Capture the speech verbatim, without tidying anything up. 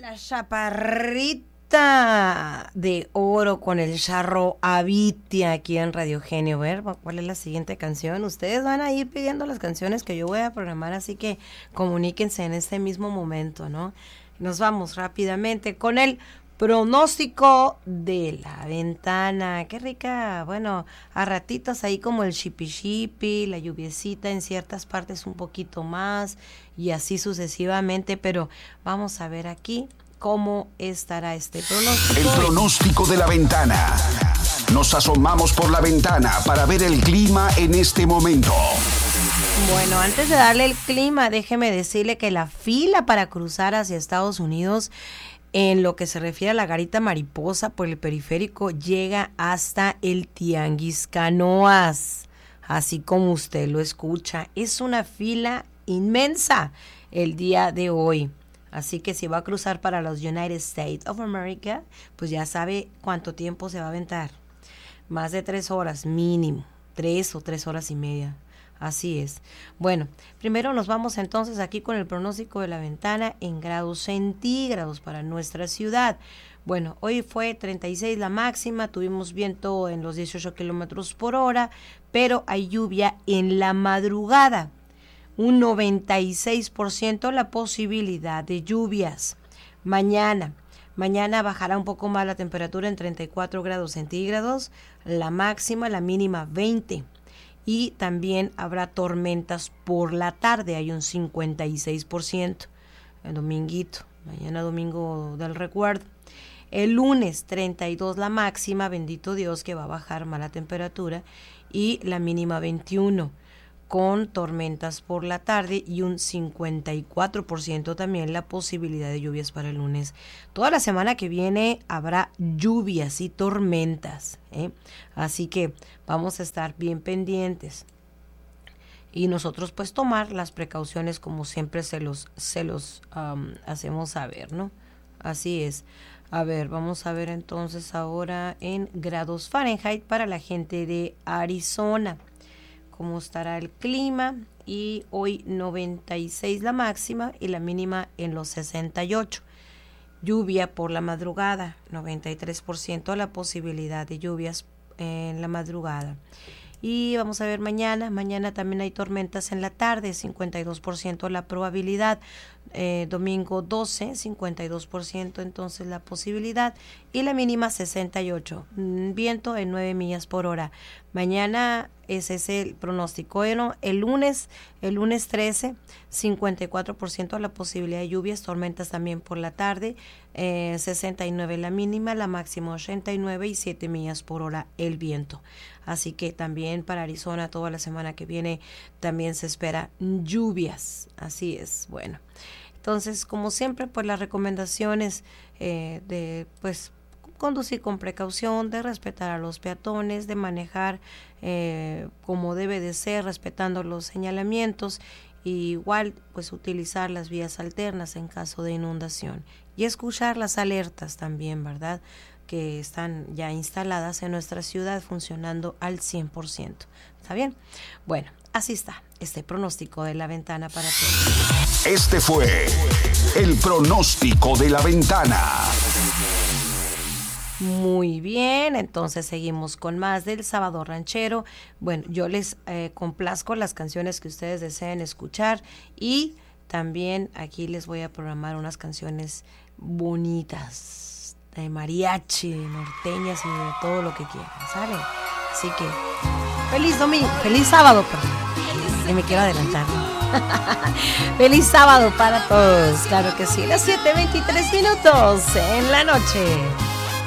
La chaparrita de oro con el charro Avitia aquí en Radio Genio. A ver, ¿cuál es la siguiente canción? Ustedes van a ir pidiendo las canciones que yo voy a programar, así que comuníquense en este mismo momento, ¿no? Nos vamos rápidamente con el pronóstico de la ventana. Qué rica, bueno, a ratitos ahí como el chipi chipi, la lluviecita en ciertas partes un poquito más y así sucesivamente, pero vamos a ver aquí cómo estará este pronóstico. El pronóstico de la ventana. Nos asomamos por la ventana para ver el clima en este momento. Bueno, antes de darle el clima, déjeme decirle que la fila para cruzar hacia Estados Unidos en lo que se refiere a la Garita Mariposa por el periférico llega hasta el Tianguis Canoas, así como usted lo escucha. Es una fila inmensa el día de hoy. Así que si va a cruzar para los United States of America, pues ya sabe cuánto tiempo se va a aventar. Más de tres horas mínimo, tres o tres horas y media. Así es. Bueno, primero nos vamos entonces aquí con el pronóstico de la ventana en grados centígrados para nuestra ciudad. Bueno, hoy fue treinta y seis la máxima, tuvimos viento en los dieciocho kilómetros por hora, pero hay lluvia en la madrugada. Un noventa y seis por ciento la posibilidad de lluvias. Mañana, mañana bajará un poco más la temperatura en treinta y cuatro grados centígrados, la máxima, la mínima veinte. Y también habrá tormentas por la tarde, hay un cincuenta y seis por ciento. El dominguito, mañana domingo del recuerdo. El lunes treinta y dos la máxima, bendito Dios que va a bajar más la temperatura, y la mínima veintiuno, con tormentas por la tarde y un cincuenta y cuatro por ciento también la posibilidad de lluvias para el lunes. Toda la semana que viene habrá lluvias y tormentas, ¿eh? Así que vamos a estar bien pendientes y nosotros pues tomar las precauciones como siempre se los, se los um, hacemos saber, ¿no? Así es. A ver, vamos a ver entonces ahora en grados Fahrenheit para la gente de Arizona. Cómo estará el clima, y hoy noventa y seis la máxima y la mínima en los sesenta y ocho. Lluvia por la madrugada, noventa y tres por ciento la posibilidad de lluvias en la madrugada. Y vamos a ver mañana, mañana también hay tormentas en la tarde, cincuenta y dos por ciento la probabilidad. Eh, domingo doce, cincuenta y dos por ciento entonces la posibilidad, y la mínima sesenta y ocho, viento en nueve millas por hora. Mañana ese es el pronóstico. Bueno, el lunes, el lunes trece, cincuenta y cuatro por ciento la posibilidad de lluvias, tormentas también por la tarde, eh, sesenta y nueve la mínima, la máxima ochenta y nueve y siete millas por hora el viento. Así que también para Arizona toda la semana que viene también se espera lluvias. Así es, bueno. Entonces, como siempre, pues las recomendaciones eh, de pues conducir con precaución, de respetar a los peatones, de manejar eh, como debe de ser, respetando los señalamientos, y igual pues utilizar las vías alternas en caso de inundación y escuchar las alertas también, ¿verdad?, que están ya instaladas en nuestra ciudad funcionando al cien por ciento. ¿Está bien? Bueno, así está este pronóstico de la ventana para todos. Este fue el pronóstico de la ventana. Muy bien, entonces seguimos con más del Sábado Ranchero. Bueno, yo les eh, complazco las canciones que ustedes deseen escuchar, y también aquí les voy a programar unas canciones bonitas de mariachi, de norteñas y de todo lo que quieran, ¿saben? Así que feliz domingo, feliz sábado, perdón, que me quiero adelantar. Feliz sábado para todos, claro que sí, las siete veintitrés minutos en la noche.